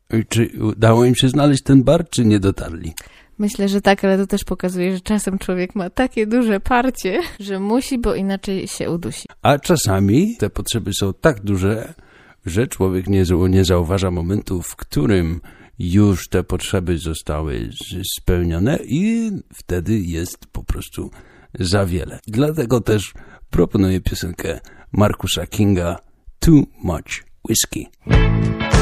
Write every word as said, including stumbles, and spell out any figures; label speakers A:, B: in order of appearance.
A: Czy udało im się znaleźć ten bar, czy nie dotarli?
B: Myślę, że tak, ale to też pokazuje, że czasem człowiek ma takie duże parcie, że musi, bo inaczej się udusi.
A: A czasami te potrzeby są tak duże, że człowiek nie, nie zauważa momentu, w którym już te potrzeby zostały spełnione i wtedy jest po prostu za wiele. Dlatego też proponuję piosenkę Marcusa Kinga Too Much Whiskey.